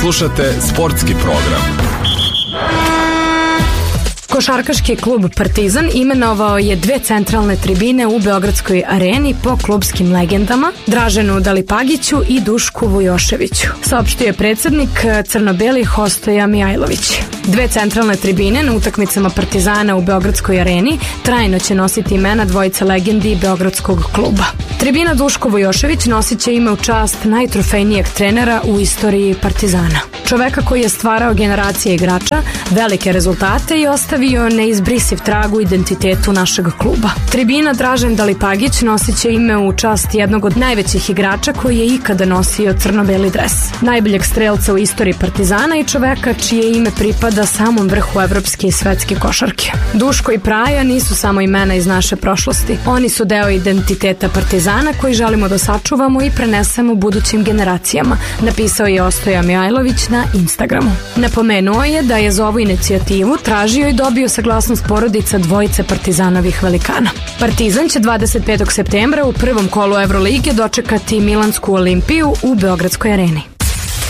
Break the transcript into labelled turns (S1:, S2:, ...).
S1: Slušate sportski program.
S2: Košarkaški klub Partizan imenovao je 2 centralne tribine u Beogradskoj areni po klubskim legendama Draženu Dalipagiću i Dušku Vujoševiću, saopštio je predsednik crno-belih Ostoja Mijajlović. 2 centralne tribine na utakmicama Partizana u Beogradskoj areni trajno će nositi imena dvojice legendi Beogradskog kluba. Tribina Duško Vujošević nosit će ime u čast najtrofejnijeg trenera u istoriji Partizana. Čoveka koji je stvarao generacije igrača, velike rezultate i ostavio neizbrisiv trag u identitetu našeg kluba. Tribina Dražen Dalipagić nosit će ime u čast jednog od najvećih igrača koji je ikada nosio crno-beli dres, najboljeg strelca u istoriji Partizana i čoveka čije ime pripada samom vrhu evropske i svetske košarke. Duško i Praja nisu samo imena iz naše prošlosti. Oni su deo identiteta Partizana koji želimo da sačuvamo i prenesemo budućim generacijama, napisao je Ostoja Mijajlović na Instagramu. Napomenuo je da je za ovu inicijativu tražio i dobio saglasnost porodica dvojice Partizanovih velikana. Partizan će 25. septembra u prvom kolu Evrolige dočekati Milansku Olimpiju u Beogradskoj areni.